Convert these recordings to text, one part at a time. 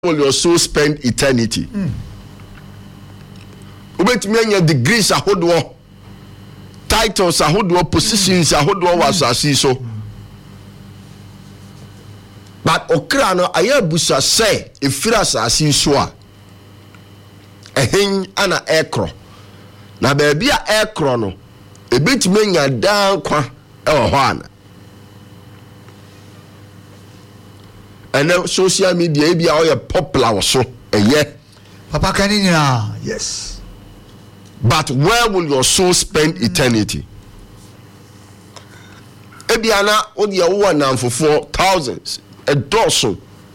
will your soul spend eternity? Ubetimi anya degrees ahodo, titles ahodo, positions ahodo was so. But okra no ayabusa say efira asase so a ehin ana ekro na baabi a ekro no ebetimi anya dan kwa e wo ho ana and social media e bia o popular so Papa Kanina, yes. But where will your soul spend eternity? Ebiana odi awo na for thousands a dozen.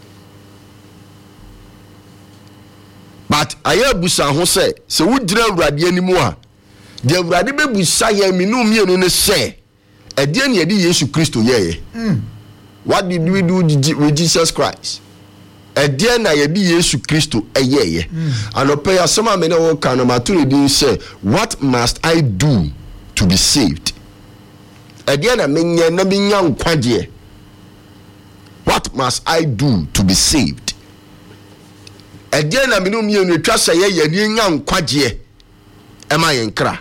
But ayabusa ho say se wudira awrade animu a de awrade bebusa ya minu mienu ne say e de na yedi Yesu Kristo yeye. What did we do with Jesus Christ? A dear na yedi Yesu Kristo eyeye. And opaya some men o kan ma to reading say, what must I do to be saved? A dear na menye na binya nkwaje. What must I do to be saved? A dear na minu mi enu twa say ye nya nkwaje. Ema yenkra.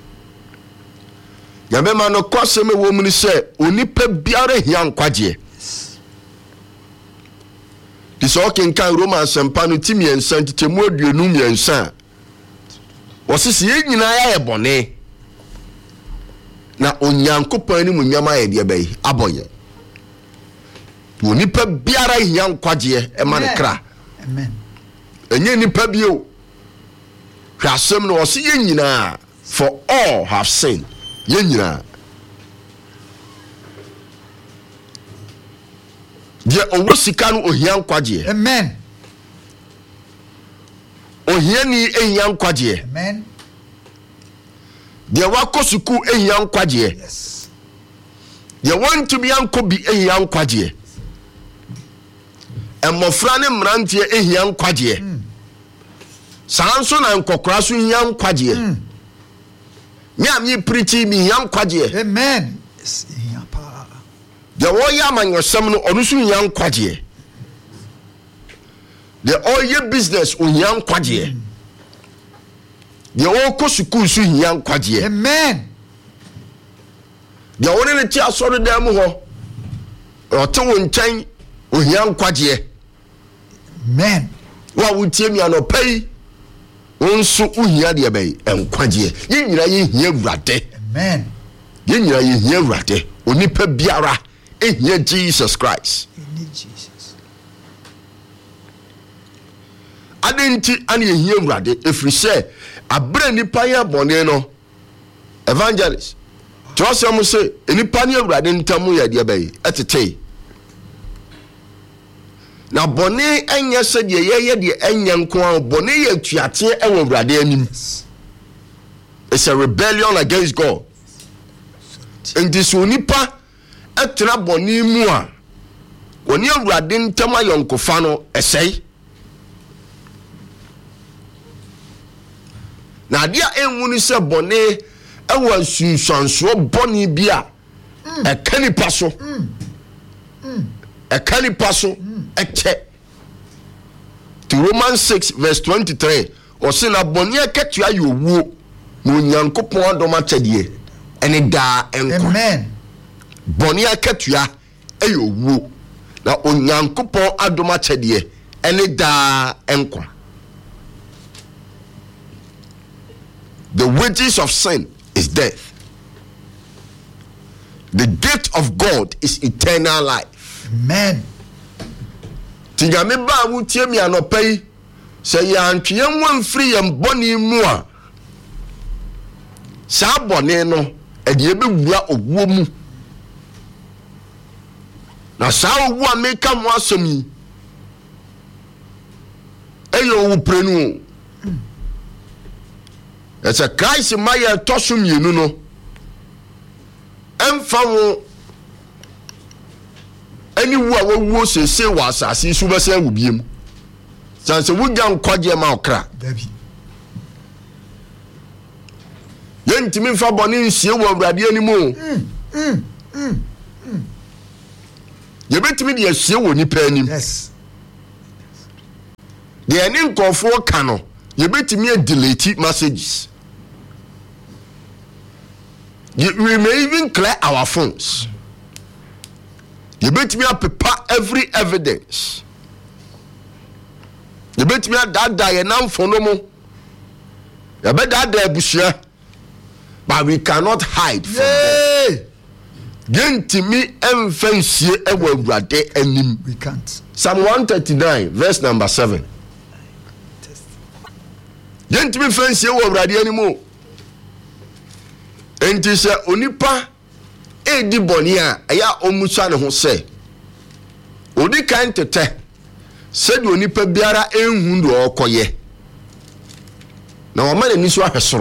Yamema no kwaseme wo mu ni say onipa biare hia nkwaje. This all can Romans and Panutimi and Saint Temudu Numian San. Was this yin I bone? Na onyanko pani munyama e de bay aboye. Wonipa biara hia nkwaje e ma ne kra. Amen. Enye nipa bio. Hwasem no was yin nyina for all have sinned. Yin nyina. Dia owo sika no ohia nkwaje. Amen. Ohia ni ehia nkwaje. Amen. Dia wakosuku ehia nkwaje. Yes. Dia want to be ankobi ehia nkwaje. Emofra ne mrantie ehia nkwaje. Sanso na nkokora so ehia nkwaje. Nyam yi preach mi ehia nkwaje. Amen. Yes. The oya manyosam no onu so hia nkwaje. The oya business o hia nkwaje. The oko school so hia nkwaje. Amen. The one ne ti asoro dem ho. O te won ntan o hia nkwaje. Amen. Wa wutie mi anopai. Onso o hia de bai nkwaje. Yinyira ye hia awrade. Amen. Yinyira ye hia awrade. Onipa biara ehia Jesus Christ. We need Jesus. Adenti ani ehia awrade efri se abra nipa ya bone no evangelist Joseph say nipa ni awrade ntamu ya de bai etete na bone enya se de ye de enya nko bone ye tuate ewo awrade anim. It's a rebellion against God. And this nipa etra boni mu a woni awrade ntam ayonkofa no esei na dia enwunu se boni ewa sunsanso boni bia ekanipa so eche to Romans 6 verse 23 o se na boni eketu ayowu no nyankopon adoma chedie ene da enko. Amen. Boni akatua eyowu na onyankopon adoma chedie ene da enkwa. The wages of sin is death. The gift of God is eternal life. Amen. Tingame ba wutie mi anopai se ya antwe nwan free yam boni mu a sa boni no e de ebewura owuo mu. Na sa owu a meka mo asemi eyo wu prenu. It's a Christ maya tosum yenu no emfa wo ani wu a wo sese wa asase su bese wu biem sanse wugya nkwaje ma okra David. yentimi mfa boni nsie wo awrade animu. Yebetimi de asie wo nipa anim. Yes. the ending call for cano. You bet me a delete messages. We may even clear our phones. You bet me a prepare every evidence. You bet me a that now for no more. You bet that there bushia. But we cannot hide from them. Get to me and fancy a word and we can't. Psalm 139, verse number 7. Get to me fancy a word anymore. And to say, Onipa, Edi Bonia, Aya Omusan who say, Odi kind to te, said Onipa Biara Enhundu or Koye. Now, a man in Niswa Hesro.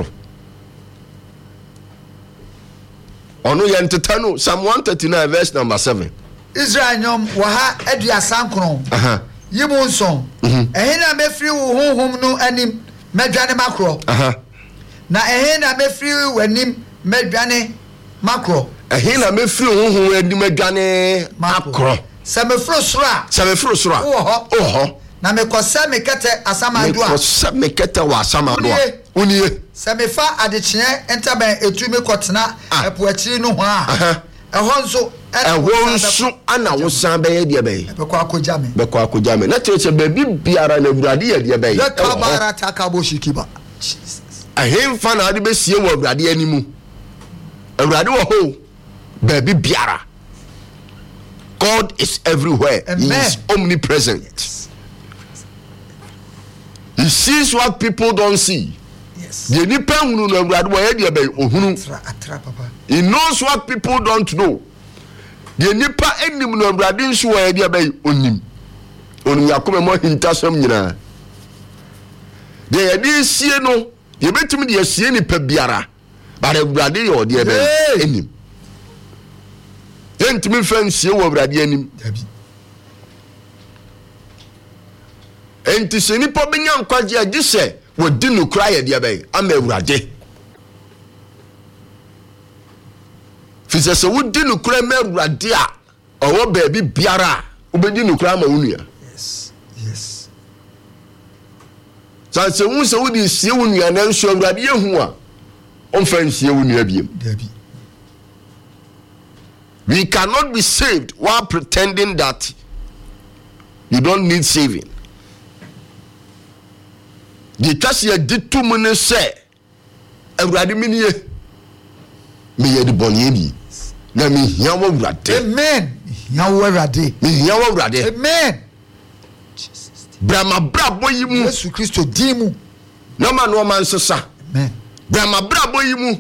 Ono yentetano Psalm 139 verse number 7. Israel nyom waha edua sankron. Yimu nson. Ehina mefiri wo honhom no anim medwane makro. Na ehina mefiri wanim medwane makro. Ehina mefiri honhom anim medwane makro. Se mefiri sura. Oho. Na mekose mekete asamadua. Mekose mekete wa asamadua. Uniye. Se mefa adechie entaben etumi kotena epoachiri no ho a. Ehonso ana wo san be de be. Bekọ akọja me. Na cheche baby biara na Awurade ye de be. Kabara takabo shikiba. Jesus. Ahemfa na ade be sie wo Awurade animu. Awurade wo ho. Baby biara. God is everywhere. Amen. He is omnipresent. Yes. He sees what people don't see. Yes. The nipa hunu na Awurade wo ye de be ohunu. Atra papa. He knows what people don't know. The nipa enim na Awurade nso wo ye de be onim. Onu yakome mo hintasam nyina. De ye de sie no, ye betimi de sie nipa biara. Ba de Awurade ye ode be enim. Yentimi fansie wo Awurade anim. Dabi. Enti se nipa benya nkwaje agise wo di no kra ye de be ama Awurade. Fise se wo di no kra ma Awurade a owo baabi biara obedi no kra ma wonua. Yes. Yes. Se wo se wo di sie wonua na nso Awurade yehu a on fansie wonua biem. Dabi. We cannot be saved while pretending that you don't need saving. The church ye did 2 minutes say, Awurade miniye, me ye de bonye bi. Na me hia wo Awurade. Amen. Yawo Awurade. Me hia wo Awurade. Amen. Jesus. Brama brabo yi mu. Yesu Kristo dimu. No man no man sesa. Amen. Brama brabo yi mu.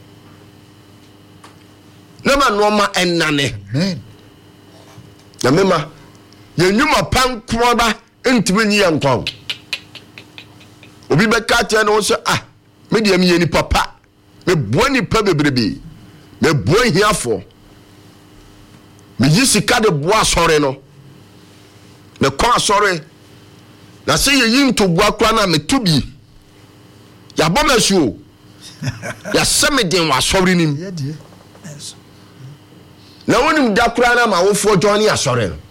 No man no man enane. Amen. Na mema ye nyuma pan kwaba ntimi nyi yankon. Obi be ka tie no so me de am ye ni papa. Me boa ni pa bebrebe. Me boa hiafo. Me yisika de boa sore no. Me kwa sore. Na se ye yinto boa kwa na me tubi. Ya bomesu. Ya seme den wa sore nim. Yeah, dear. Yes. Na wonim da kura na ma wofo Johnny asore no.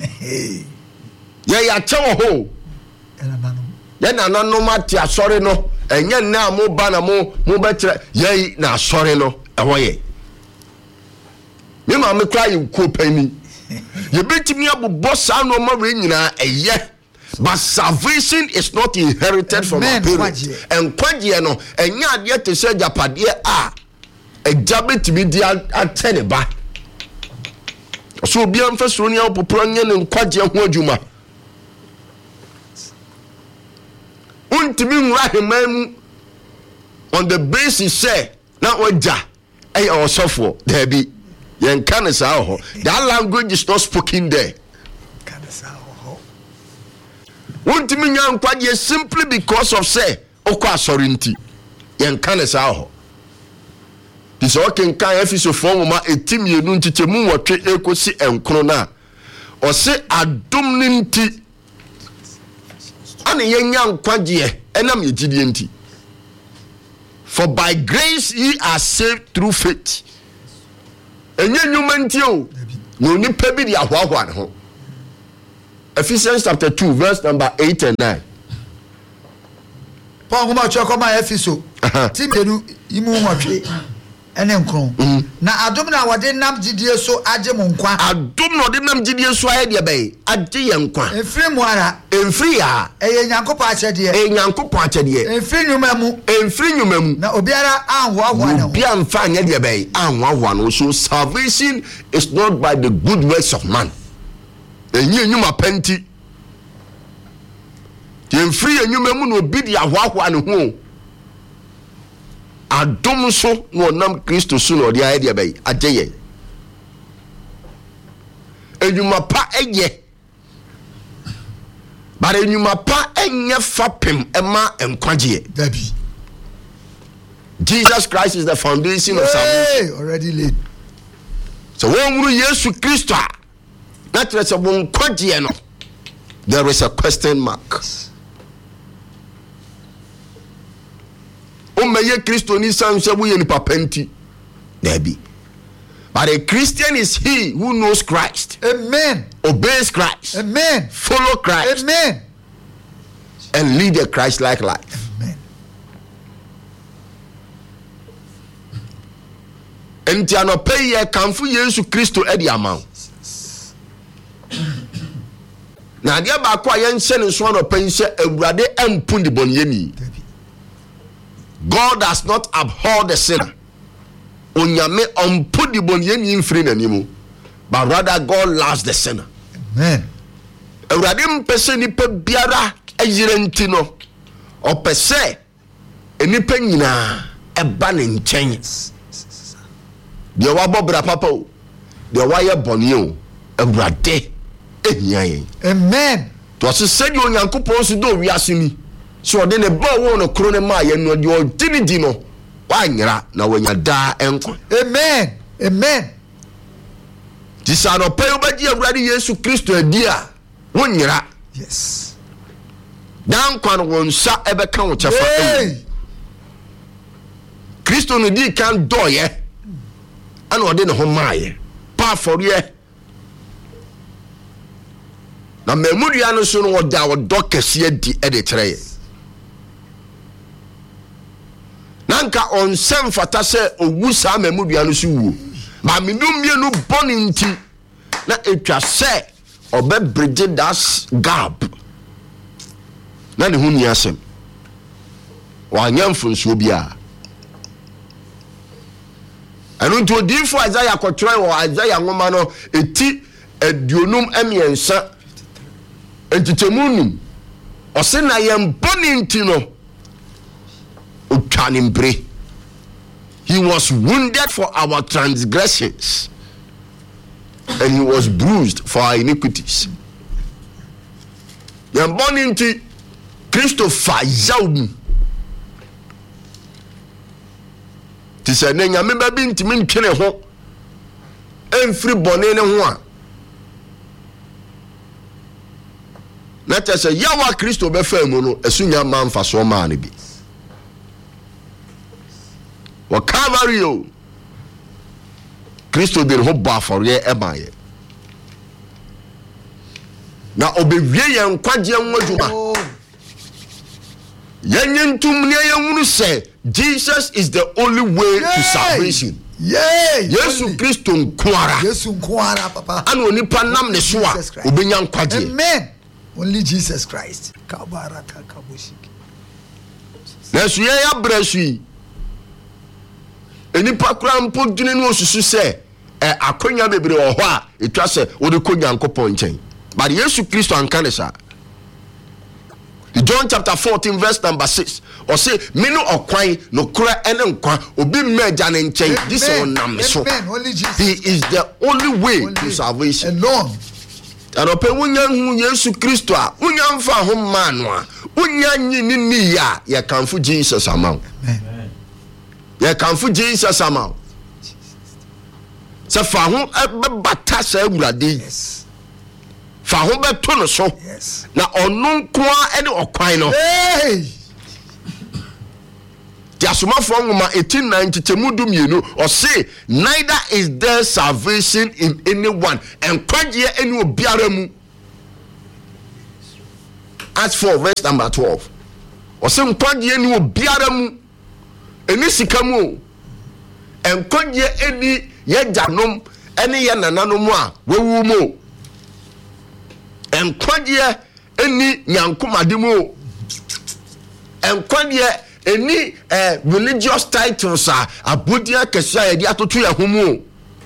Ya chewo ho. Ya na no mati asore no. Enye na mo ba na mo betre ye na asore no. Ewoye. Me ma me kura yi ko pani. Ye betimi abobbo sa no ma we nyina eye. But salvation is not inherited from our parents. And kwaje no enye ade te se japade a eja betimi di atene ba. So be amfasoni a poporo nye ne nkwaje ho adwuma. Untimi nwahemam on the basis say na oja ay osofo there be yen kan sa ho. That language is not spoken there. Kan sa ho. Untimi nya nkwaje simply because of say okwa asorinti yen kan sa ho. This okay kan efiso form ma etimienu ntitemu wotwe ekosi enkro na o se adom ninti ane yenya nkwaje enam yegidie nti. For by grace ye are saved through faith. Enye nyuma nti o no nipa bi di ahwahwa ne ho. Ephesians chapter 2 verse number 8 and 9. Paul ngoma chokoma Efeso timenu imu nwotwe ene nkron na adom na wode nam gidie so age mo nkwa adom na wode nam gidie so aye de bay age ye nkwa enfiri mu ara enfiri ya eye nyankopɔ akyɛde nyankopɔ akyɛde enfiri nyuma mu na obiara anhoahoa na obi amfa anya de bay anhoahoa no. So salvation is not by the good works of man. Enyi nyuma penti enfiri nyuma mu no obi de ahoahoa ne ho adom so no nam Kristo so no de aye de bay agye enyuma pa eye but enyuma pa enye fapem ema enkwagye dabi. Jesus Christ is the foundation of salvation. Already laid. So when we Yesu Kristo na trese bon kwagye no, there is a question mark. Omeye Kristo ni sanse wo ye ni papenti dabi. But a Christian is he who knows Christ. Amen. Obeys Christ. Amen. Follow Christ. Amen. And lead a Christ-like life. Amen. Enti anope ye kamfu Yesu Kristo edi amount. Na dia ba kwa ye nse ne so anope nse awurade empun de bonyeni. God does not abhor the sinner. Onyame put the bonyeni mfiri nanimu, but rather God loves the sinner. Amen. Awurade mpese nipa biara ayire ntino opese enipa nyina eba ne nkyɛn. De wa bobra papa o, de wa ye bɔne o, awurade ehia yen. Amen. To se sɛde onyankopɔn so do wiase ni, so ɔde ne ba wo no kro ne ma ye no de ɔdi di no wanyira na wanya da enko. Amen. Amen. Disano pay obadi awurade Yesu Kristo adi a wonyira. Yes. Dan kwan wonsa ebeka wo chefa. Kristo no di kan doye. Ana ode ne ho maaye. Pa foriye. Na memudua no so no oda wo dokese adi ede kyereye. Nanka on sem fata se owu sa memudua no so wu. Ma minum mienu boni nti na etwa se obe bridge that gap. Na ne hu ni asem. Wa nyamfo nso bia. Anu nto dinfo Isaiah kotwere wo Isaiah ngoma no eti aduonum emiensa entitemunum ose na yem boni nti no utwanimbre. He was wounded for our transgressions and he was bruised for our iniquities. Yem boni nti Christopher Yaum ti se ne nyame ba bi ntimi ntwene ho emfiri bone ne ho a na te se yawa Kristo be fa mu no esunya manfa so ma ne bi wa Calvary Kristo de ho ba for ye emaye na obewie ye nkwagye nwodwuma yenyentum ne yenhunu se Jesus is the only way to salvation. Yesu Kristo nkwara. Yesu nkwara papa. Ana onipa nam ne so a obenya nkwagye. Amen. Only Jesus Christ. Kabaraka kabushiki. Na so ye ya brasu. Enipa kura mpo dwene no osusu se akonya bebre wo ho a etwa se wo de konya nkopon nchen. But Yesu Kristo ankane sa. John chapter 14 verse number 6 or say me no okwan no kura ene nkwa obi meja ne nchen this one nam so. He is the only way to salvation alone. And open wunya hu Yesu Kristo a wunya mfa ho manu a wunya nyi ni ya ye kanfu Jesus amount. Amen. Ye kanfu Jesus amount. Se fa ho bata sa awurade. Yes. Fa ho beto no so. Yes. Na onu nkoa ene okwan no. Tiasuma from 1890 temudu mienu or say neither is there salvation in anyone and kwaje any obiara mu. Acts 4 verse number 12. ɔsɛ nkwagye ni obiara mu eni sika mu o nkwagye eni yɛ gyanom ɛne yɛ nananom a wewu mu nkwagye eni nyankomade mu nkwagye eni religious titles a abodia kɛse a yɛde atoto yɛ ho mu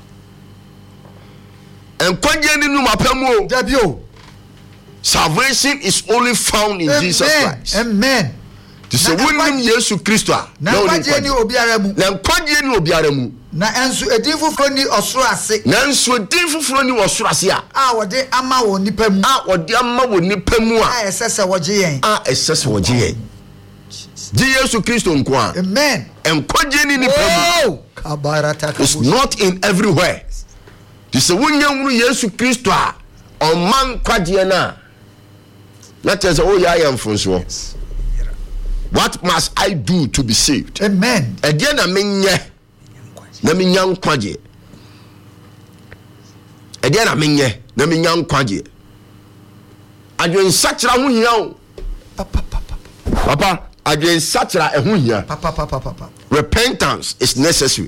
nkwagye ni num apam o Dabio. salvation is only found in Jesus Christ. Amen. To say wonim Yesu Kristo a na nkwagye ni obiara mu. Na nkwagye ni obiara mu. Na enso edin foforo ni osoro ase. Na enso edin foforo ni osoro ase a wode ama wo nipa mu. Wode ama wo nipa mu a esese wogye yen. Esese wogye yen. Di Yesu Kristo nko a. Amen. Nkwagye ni nipa mu. Kabarata It's not in everywhere. To say wonya wuru Yesu Kristo a man kwagye na. Na tell oh ya mfonso. What must I do to be saved? Amen. Again, na menye nkwagye. Again, na menye nkwagye. Adwen sachra ho hia o. Papa, adwen sachra ho hia. Papa. Repentance is necessary.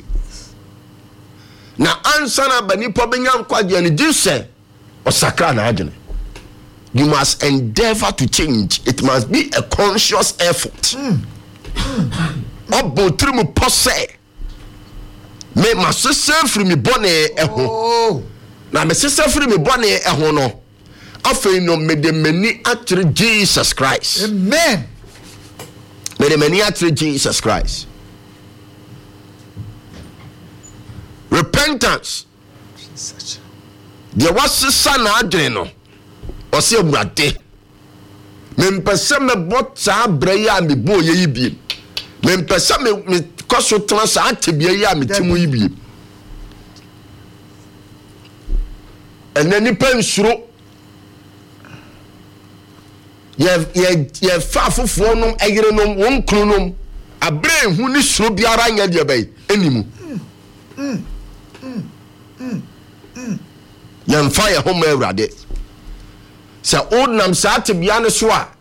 Na ansa na bani po benya nkwagye ni di se osakra na adwen. You must endeavor to change. It must be a conscious effort. Obotrimu pose. Me masese free me bone eho. Na me sese free me bone eho no. Afei no me de mani atre Jesus Christ. Amen. Me de mani atre Jesus Christ. Repentance. There was a son adreno. Ose Awurade mempese me bota abrɛ ya me bo ye yibie mempese me koso tena sa atebia ya me timu yibie enani pensuro ye fa fofo nom ayere nom won kunu nom abrɛ hu ni suro biara nya de bai enimu yemfa ye homa Awurade sa odnam sa atebia ne so a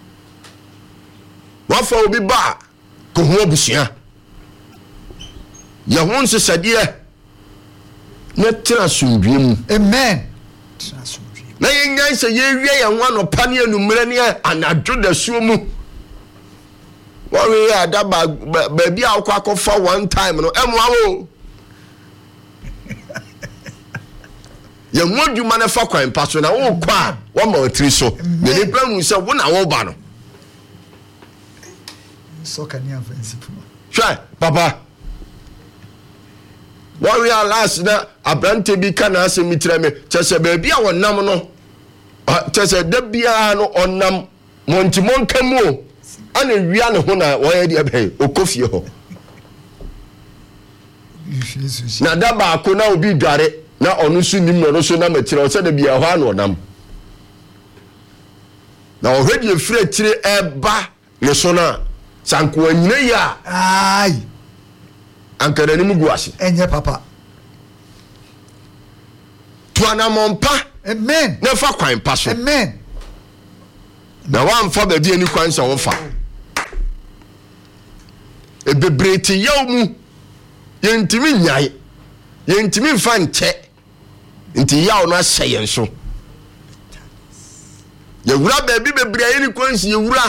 wafa obi ba ko ho abusua ye ho nsesade na tira sumdue mu. Amen. Na yenyan se ye wie ye ho anopa ne anumre ne anadwo da suo mu wo ya da ba bi akwa one time no emwa wo ye moduma na fa kwan paso na wo kwa wo ma otiri so ne nipa mu se wo na wo ba no so can you fancy try papa wo realize na abrante bi kana asemi me chese ba bia wonam no chese da bia no onam montimon kamu ana wia ne ho na wo ye de be okofie ho na da ba ko na obi dware na onu su nim no so na matire o se da bia ho ana onam na o hwedi efire tire eba ne so na sanko anyina ya ai ankara ni mugu ase enye papa tuana mompa. Amen. Na fa kwan paso. Amen. Na wan fa ba die ni kwan sa wo fa e bebrete yawmu yentimi nyai yentimi mfa nche nti yaw no ahye yen so yewura ba bi bebre ni kwan si yewura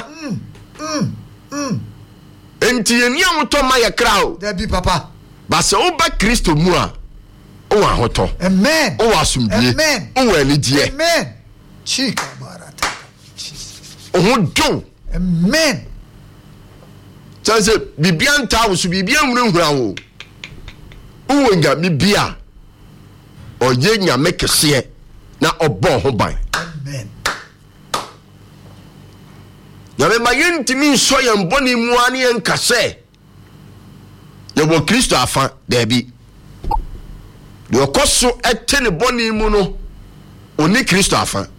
enti yeni amoto ma ye krao da bi papa ba se wo ba Kristo mu a o wa hoto. Amen. O wa sumdie. Amen. O wa anidie. Amen. Chika barata. O do. Amen. Chance bibia nta wo so bibia nwurawura wo. O nga bibia o ye nyame kese na obo ho ban. Amen. Nyame ma yentimi so ye mboni mu ani enkase. Ye bo Kristo afa da bi. De okoso etene boni mu no oni Kristo afa.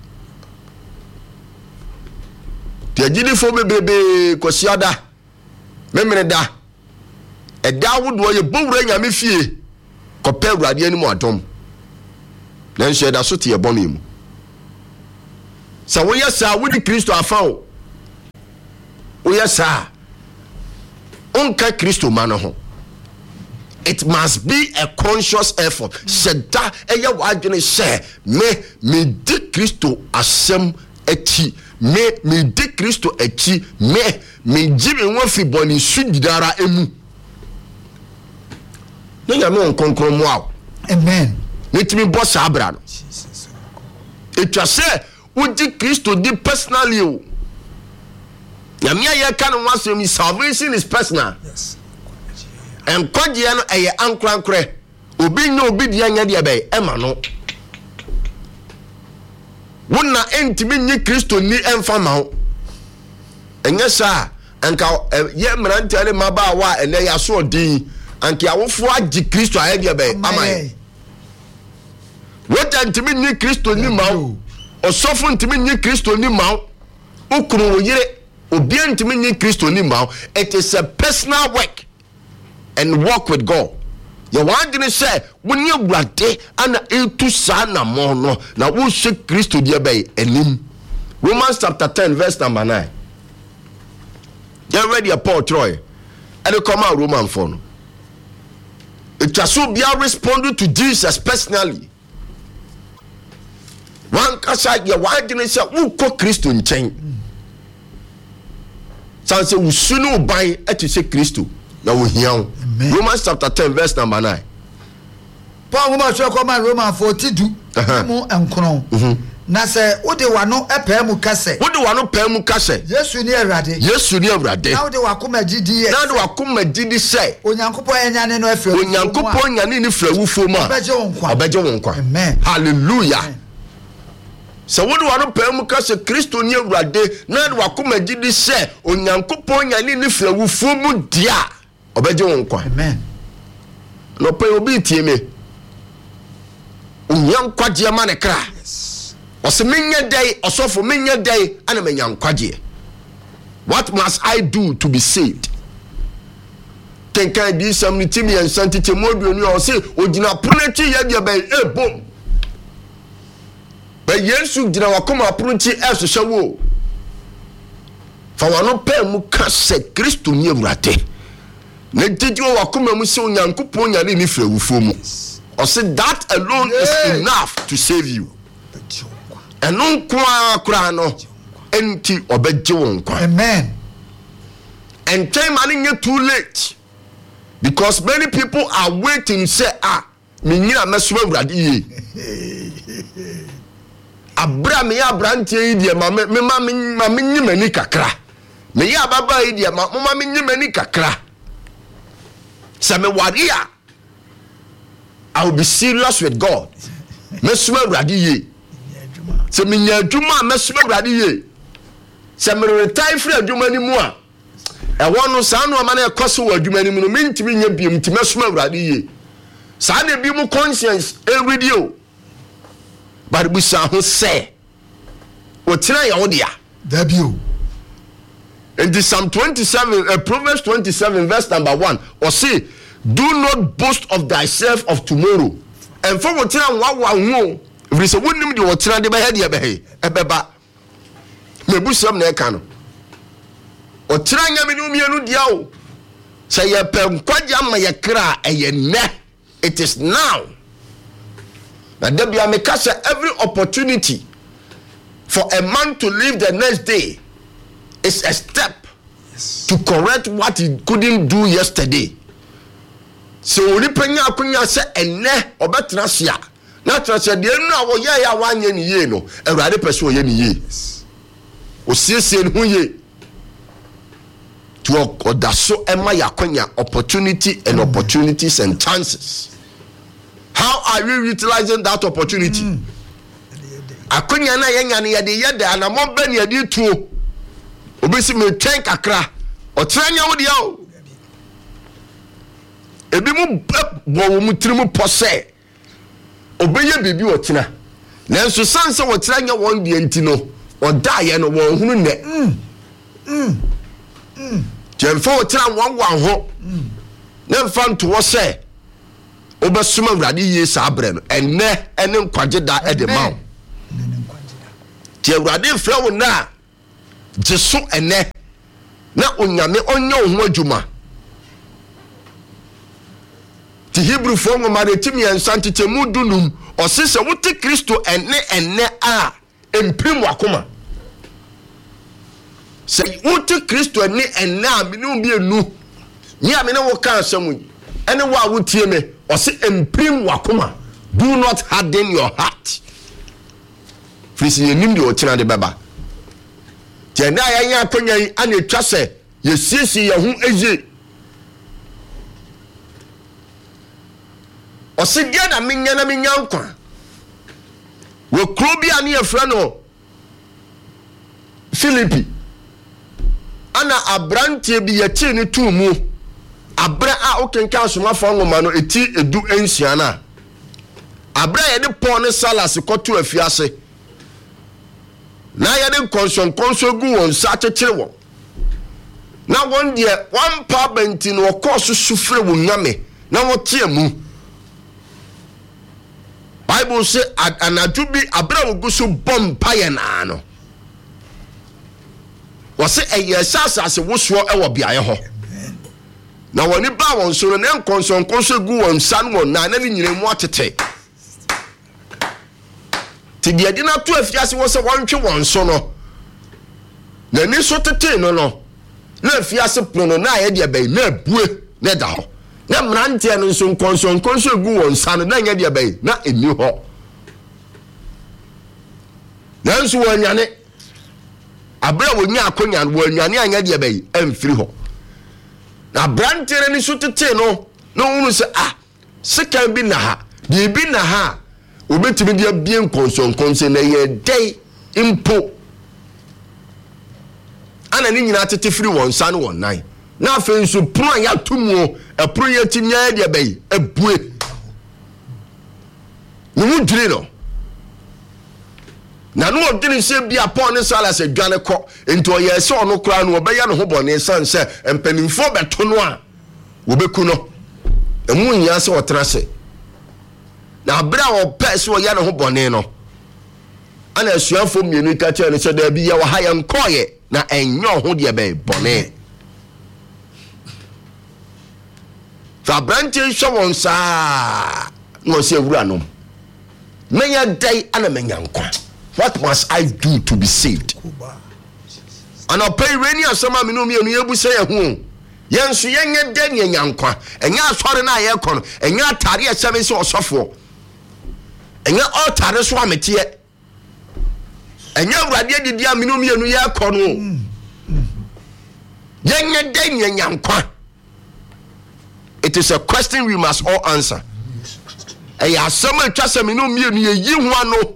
Te agidi fo bebebe kosiada memene da eda wodo ye bowura nyame fie kopa Awurade ani mu adom na nso eda so te ye boni mu sa wo yesa wodi Kristo afa o Oyasa. Unka Kristo mano. It must be a conscious effort. Seda eya wadwene se me di Kristo asem eti me di Kristo eti me jibe won fi boni sudidara emu. No nyame on konkro mo aw. Amen. Netimi boss abra no. Etwa se udi Kristo di personally o. Nyame ya kan wasem salvation is personal. Yes. And kwadia no eye ankrankre obi nya obi dia nya dia be ema no wona entimi nyi Kristo ni emfa ma ho enye sa anka ye mrantale maba wa ene ya so odin anka awofo agi Kristo aye dia be amai wota entimi nyi Kristo ni ma ho osofo entimi nyi Kristo ni ma ho ukuru wo yire obi entimi nyi Kristo ni ma ho. It is a personal work and walk with God. You want to say when you brate and etu sana mono na wo se Kristo dia bay enim. Romans chapter 10 verse number 9. You ready Paul Troy? And you come out Roman phone. It just so be responding to Jesus personally. One kasa you want to say wo ko Kristo nchen. Sanse usunu ban etu se Kristo. Romans chapter 10 verse number 9. Paul woman show come Roman 42 mu enkron. Na se wo de wano epa mu kase. Wo de wano pa mu kase. Yesu ni Awurade. Yesu ni Awurade. Na wo de wakoma gidi ye. Na de wakoma gidi se. Onyankopon enyane no afra. Onyankopon nyane ni fra wufo ma. Obeje won kwa. Amen. Hallelujah. So wo de wano pa mu kase Kristo ni Awurade na de wakoma gidi se Onyankopon nyane ni fra wufo mu dia. Obeje won kwa. Amen. No pay obi tie me. Unyan kwaje ma ne kra. Yes. Ose menye day, osofo menye day ana menyan kwaje. What must I do to be saved? Kenkan di sam ni timi en santite modu ni o se ogina pronechi ye dia be bom. Ba Yesu gina wakoma pronechi ehwehwe wo. Fa wano pe mu ka se Kristo ni Awurade. Ne didi o wakoma mu se Onyankopon nyane ni fra wufo mu. O say that alone is enough to save you. Eno kwa kura no enti obeje won kwa. Amen. And time and too late. Because many people are waiting say me nyina mesoma Awurade ye. Abra me abrantie die ma me nyimani kakra. Me ya baba yi die ma me nyimani kakra. Say me waria. I will be serious with God. Mesoma Awurade ye. Say me nya adwuma mesoma Awurade ye. Say me retire free adwuma ni mu a. E wono sa no ma na ekoso wo adwuma ni mu no mentimi nya biem ti mesoma Awurade ye. Sa na bi mu conscience every day. But we say ho say otira ya odia. Dabio. In the Psalm 27, Proverbs 27 verse number 1, or say, do not boast of thyself of tomorrow. And for what time wa if it's a wouldn't do what time they had ebeba. Mebusam ne kano. Or trying a minum diao. Say a pen quadjam my kra a ne. It is now. Now there be a mekasa every opportunity for a man to live the next day is a step to correct what he couldn't do yesterday. So only penya akunya se enne obetra sia na trache de enu awo ye ya wanye ni ye no Awurade pese o ye ni ye o siesie ni hu ye to odaso ema yakonya opportunity and opportunities and chances. How are we utilizing that opportunity? Akonya na yenya ne ye de ye da na mo ba ne ye tuo obesi me twen kakra o tranya wo dia o ebi mu bo mu trimu pose obeye bibi otina nanso sanse wo tranya won de enti no o daaye no wo hunu ne jemfo wo tran wan ho ne mfa nto wo se obesuma Awurade ye sa abre no enne ene nkwaje da e de ma ti Awurade fra wo na jesu enne na onyame onye ho adwuma ti Hebrew for ngoma de timi ensantete mudunum osese wote Kristo enne a emprim wakoma se wote Kristo enne a menu bi enu ni amene wo kan asem ene wa wotie me ose emprim wakoma. Do not harden your heart. Frisi yenim de ochina de baba. Tena ya akonya yi ane twa se yesisi ye hu eye. Osidia na menya nkwa. We krobi ani efra no Philippi. Ana abrantie bi ye chi ni tumu. Abra a okenka asoma fa ngoma no eti edu ensia na. Abra ye de pon ne salas koto afiase. Na ye de konson gu won sa chechire won. Na won de one pa benti no koso sufre won nyame na wote amu. Bible say anajubi abra wo gusu bompa ye na no. Wo se eye sasase wo so e wo biaye ho. Na woni ba won so no konson gu won san won na ni nyire mu atete. Ti dia di na to afiase wo se wonhwe won so no. Na ni so tete no na afiase plono na ye de bai na bue na da ho. Na mrante no so konson gu won san na nya de bai na eni ho. Na nso wonyane abra wonya akonya wonyane anya de bai emfiri ho. Na brante ni so tete no unu se sekan bi na ha bi na ha obetimi dia bien konson na ye dai impo ana ni nyina tete firi won san won nan na afen so pro ya tumu pro ya timnya dia bai ebue ni mudire no na no odini se bia pon ne sala se dwane ko ento ye se ono kra no obeya no ho bone san se empanimfo beto no a wobeku no emu nya se otra se na bra wo pese wo ya no ho bone no ana asuafo mienu ka che ne se da bi ya wo ha ya nkoye na enyo ho de be bone fa branche shawon sa no se wura no menya dai ana menya nkwa. What must I do to be saved? And I'll pay rainy as some amino me and you say a home. Yes, young and then yankwa, and ya sorry na aircon, and ya tarry at 7 or so. And ya all tarry swam it yet. And ya radiated the amino me and ya corno. Young and then yankwa. It is a question we must all answer. And ya someone trust a mino me and you one no.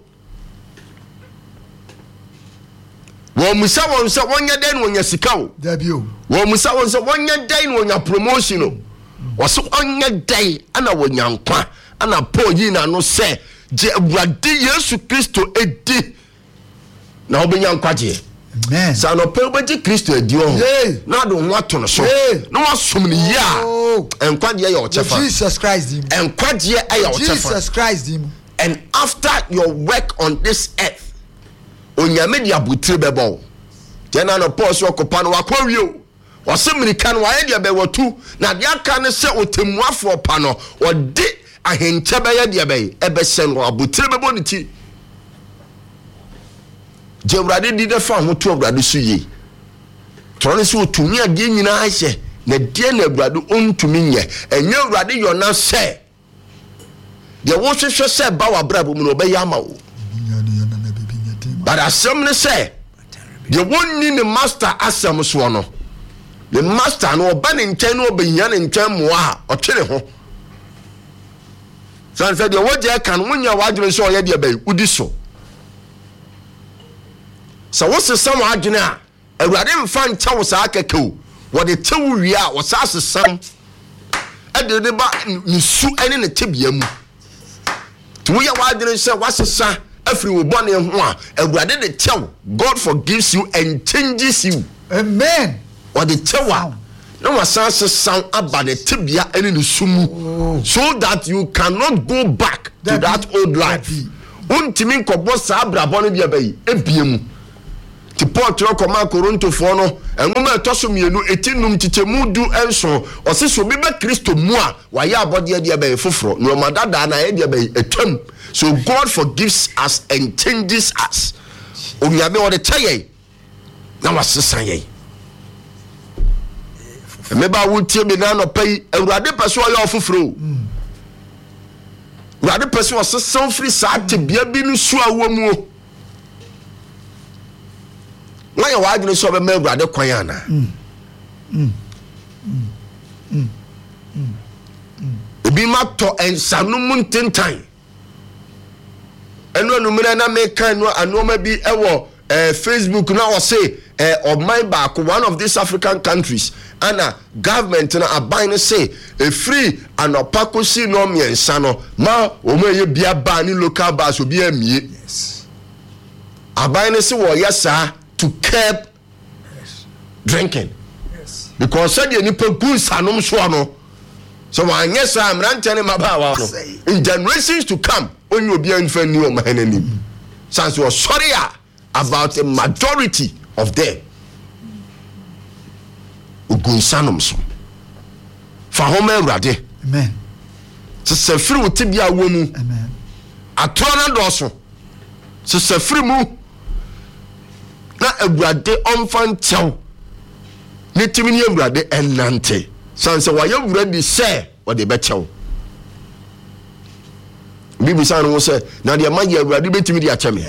Wo musa won se wonya den wonya sika wo dabio wo musa won se wonya den wonya promotion o wo se wonya den ana wonya nkwa ana Paul yi na no se je Awurade Yesu Kristo edi na obenya nkwa je amen sa no pe obeji Kristo edi o na do ho ato no so na wasom ni ya nkwa je ya o chefa Jesus Christ him nkwa je ya o chefa Jesus Christ him. And after your work on this earth onyame dia butire bebo jena no pause okopa no wakwawie o semirika no waye dia bewatu na dia ka ne se otemuafo pa no odi ahenche beye dia beye ebese no abutire bebo ni ti jewrade di de fa ho to awrade so yi tone se otumi ade nyina ahye na die na awrade ontumi nye enye awrade yo na se de wo hwehwe se ba wa brabo mu no be yama wo. But asem say the one need the master asem so no the master no ba ne nchen no be nya ne nchen moa o twere ho so say the what je kan wonya wadwene so ye de bai udi so what's some adwene a awurade mfa ncha wo sa akeke o wo de tewu wi a wo sa asesam e de ba nsu ene ne tebia mu to wo ya wadwene so wasesa afri wo bone ho a awurade de tew God forgives you and changes you amen or the tewa no wasanse sound about the tibia ene ne sumu so that you cannot go back to that old life untimi nkobo sa abrabon bia bai ebiemu ti Paul tro koma Korintofoɔ no enwoma etoso mienu etinum titemu du enso ɔse so bi ba Kristo mu a wayɛ abɔde de be foforo no madada na ye de be etam. So God forgives us and changes us. Onyame o de tayɛ na wasesa yɛ. Meba wo tie me na no pay Awurade pɛ so ɔyɛ ofoforo. Awurade pɛ so ɔsesa firi saa tebea bi no so awo mu. Na yɛ wadwene so ɔbɛma Awurade kwan ana. Ebi ma to ensanu mu ntentan. Eno numere na me kan no anoma bi ewo Facebook na o say my back one of these African countries and government na aban say a free and opakosi no miensa no ma o ma ye bia ba ni local bars obi amie. Yes. Aban say wo yesa to curb drinking. Yes. Because said you nipa gun sanom so no. So when yes I'm ranting mabawa no. In generations to come when you be in friend new man since you are sorry about a majority of them. Ugun sanom so. Fa home Awurade. Amen. Se sefiri wotibia wo mu. Amen. Atona doso. Se sefiri mu na Awurade omfantew. Ne timi ni Awurade enante. Sanse wa ye Awurade se wo de bechew. Bibi san wo se na de ma ye Awurade betimi de acheme.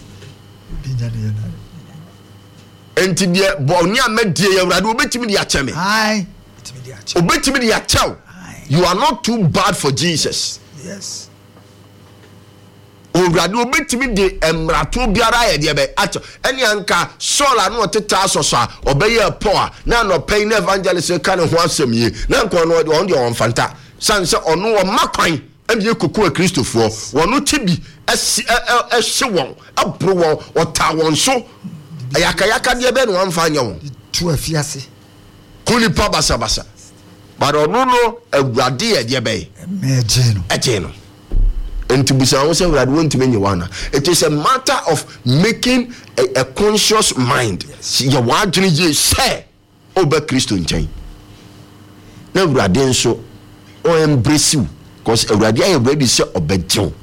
Enti de boni amedie ye Awurade obetimi de acheme. Ai. Obetimi de achew. You are not too bad for Jesus. Yes. Awurade obetimi de emrato biara ye de be achew. Eni anka sola no teta asoso a obeye po a na no pay na evangelist kan ho asem ye. Na nko no on de on fanta. Sanse ono wo makwan amiye kokoa Kristofo wono tibi ehye won abro won ota won so ayaka de be no amfanya won tu afiase kuni pa basa but ono no Awurade ye de be eje no enti busa won say Awurade won timenye wana. It is a matter of making a conscious mind. Your wadwene je say oba Kristo nchen na Awurade nso o embrace you because Awurade aye ready say obejew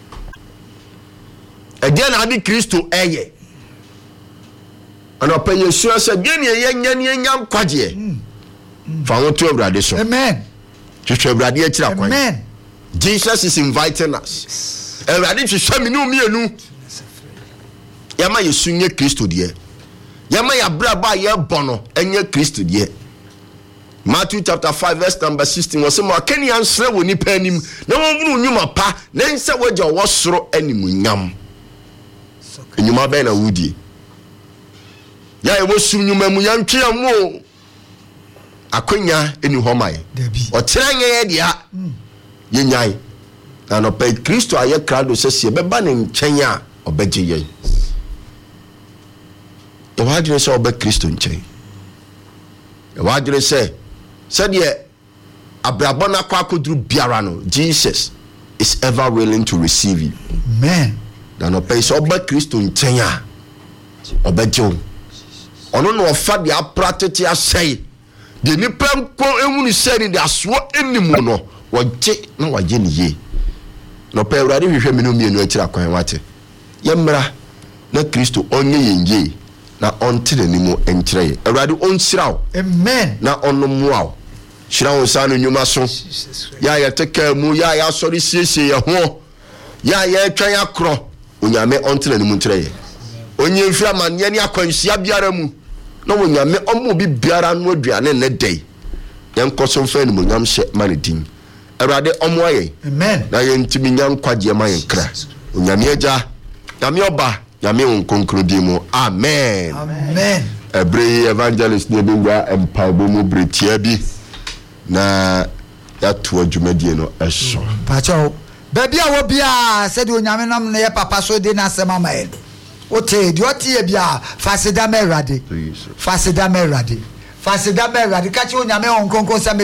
ede na adi Kristo eye ana pa Yesu say de ne ye nyam kwaje fa won to Awurade so. Amen. Hwehwe Awurade akira kwan. Amen. Jesus is inviting us. Awurade hwehwe me no mienu yama Yesu nye Kristo de yama ya braba ye bono enye Kristo de. Matthew chapter 5 verse number 16 was say Kenya answer woni panim na wonwunu nyuma pa na nse waje wosoro animunyam enyuma be na wudi ya ewosu nyuma mu yantwe amu akonya eni homai o tiranye ye dia ye nyai na no pe Kristo aye krado sese be ba ne nchen a obeje ye e wadire se obe Kristo nchen e wadire se said ye abrabona kwa kodru biara no Jesus is ever willing to receive you. Amen. Na no pay so oba Kristo nchen a obejo ono no ofa de apratete asai de nipa nko ehunu sei ni de aso enimu no woje na waje ni ye no pay Awurade hwehwe me no mienu akira kwan wate yemra na Kristo onye yenye na onte nanimu enkyere ye Awurade onsiraw. Amen. Na onomuaw shira won sa no nyuma so ya ye teka mu ya sori siesie ye ho ya twan akro onyame onte nanimu nkyere ye onye mfira man ye ni akwansia biara mu na onyame omo bi biara no aduane ne dai yen koso mfa ni monyam hye manedin Awurade omo aye. Amen. Na ye ntimi nyam kwaje ma yen kra onyame agya nyame oba nyame won konkrodi mu. Amen. Amen. Every evangelist ne bingwa empabo mu bretia bi na ya to adwumadie no eso pacho baby a wo bia said onyame nam na ye papa so de na sema ma e ote di ote bia fasida merade ka chi onyame on konkon se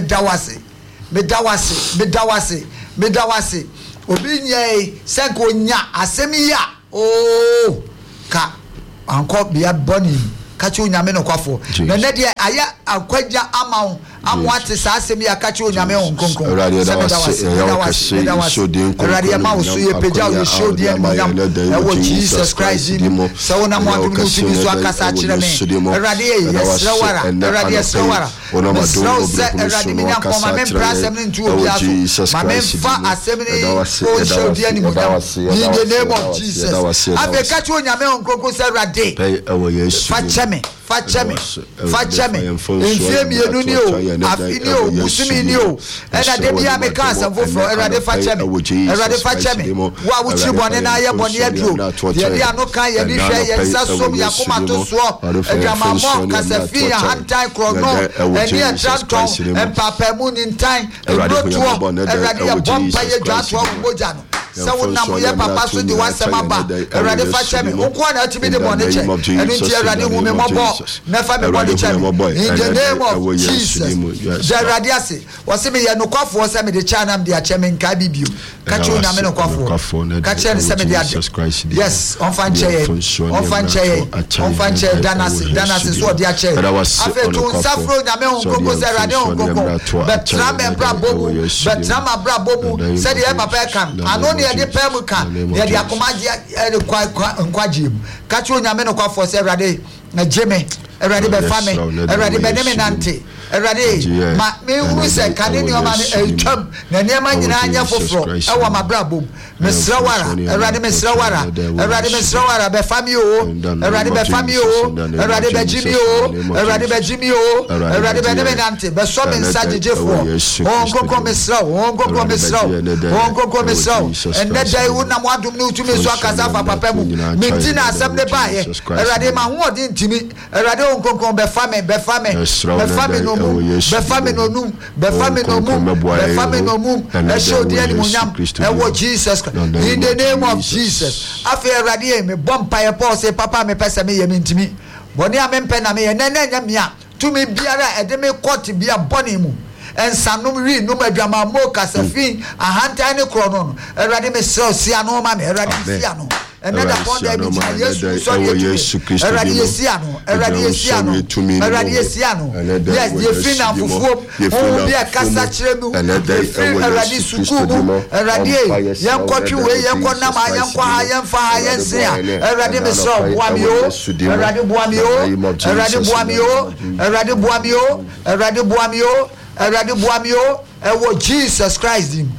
medawase obi nyei se ko nya asemi ya oh ka anko bia boni kachi onyame no kwafo na ne de aya akwaja amawo amwate saa asem ya kachi onyame onkonkon erade ma wo so ye peja wo show de anyam ewo Jesus Christ so na mo adum so bi so akasa kire me erade yesrawara erade yesrawara erade me nyam ma me prasem ne ntu obi aso ma me fa asem ne o show de anyam in the name of Jesus abe kachi onyame onkonkon se erade Fachame Infiemi ni o afini o musimi ni o ena de bia me ka asem foforo erade fachame wa wuchi bone na ye bone aduro de dia no kan ye ni hwe ye sasom yakoma to so edama mo kasafi ya hantai krono eni atranton empapa mu ni ntan ebrotuo erade ya bompa ye dwato moja no so na mo ye papa so di wasema ba erade fachame onko na atimi de bone che eni ti erade hu me mobo never me body check in the name of Jesus. Jaradiase was me ya no kwafo se me de chanam de acheme nka bibio kacho na me no kwafo kacho se me de yes on fan chair danase so de ache afa to safro na me onko se rade onko betrama bra bomu se de papa kan ano ne de pem kan ne de akomaje nkwaje kacho na me no kwafo se rade na jeme erade be fame erade be neme nante erade ma me hu se kane ni o ma twam na niam nyina anya foforo e wo mabrabom mesrawara erade mesrawara be fame o erade be fame o erade be jimi o erade be jimi o erade be neme nante be so me nsaje jefo onko mesraw ende dai wu na mo adum ni utumi so akasa fa papa mu mintina asem ne ba ye erade ma hu odi ntimi erade onkonkon be fame no mu e show the animunyam e wo Jesus in the name of Jesus afi erade me bompa ye Paul say papa me pese me ye ntimi boni amempe na me ye nene nyamia tumi biara e de me court bia boni mu ensanom ri no madwama mo kasafin ahanta ne krono no erade me sel sia no ma me erade sia no another point that Jesus Christ erade sia no yes the fin na fufuo o bia kasa kire mu erade suku mu erade yankotwe we yakona ma yankwa yamfa yansia erade me so boamio erade boamio ewo Jesus Christ in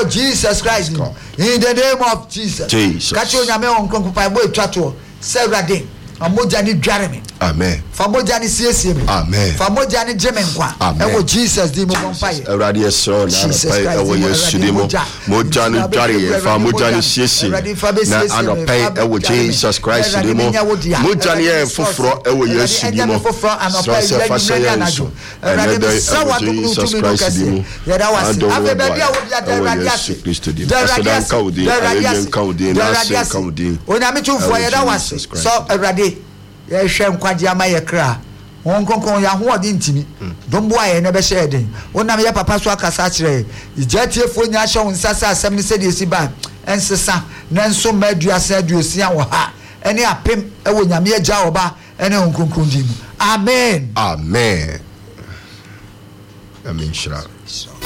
the name of Jesus kacho nyame onkonko pa boy twato se erade amoja ni dware me amen famoja ni siesie me amen famoja ni jeme nkwa ewo Jesus di mo bompaye erade yeso na pa ewo yesu di mo moja ni dware famoja ni siesie na anopai ewo Jesus Christ di mo moja ni foforo ewo yesu di mo so se fasha yesu erade sawa to Jesus Christ di mo yada wasi abe bia wo bia erade ase erade onami tufo yada wasi so erade ye hwe nkwaje ama ye kra onkonkon ya ho odi ntimi dombo aye ne be shede onam ye papa so akasa kire ijatiefo nya hye wonsasa asem ne se de si ba ensesa nanso maduasa aduosia wo ha ene apem ewo nyame agya oba ene onkonkon di mu amen shira